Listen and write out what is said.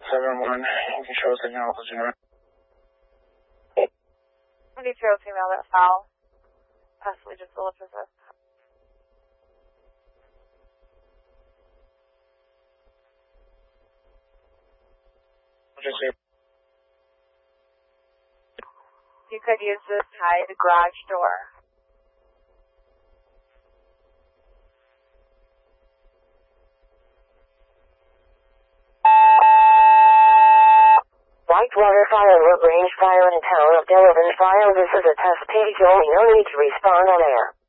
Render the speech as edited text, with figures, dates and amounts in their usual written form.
7-1, you can show us the now legitimate. I need to go female that foul. Possibly just a little possessed. You could use this tie the garage door. Whitewater Fire, Wood Range Fire in Town of Delavan Fire. This is a test page only. No need to respond on air.